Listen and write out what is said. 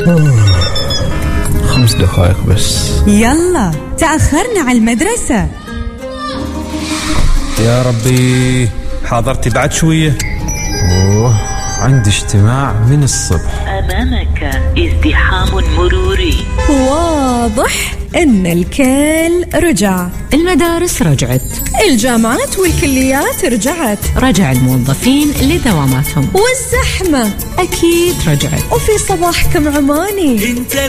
5 دقائق بس. يلا تأخرنا على المدرسة. يا ربي، حاضرتي بعد شوية. عندي اجتماع من الصبح. أمامك ازدحام مروري. واضح إن الكل رجع. المدارس رجعت، الجامعات والكليات رجعت، رجع الموظفين لدواماتهم، والزحمة أكيد رجعت. وفي صباحكم عماني. انت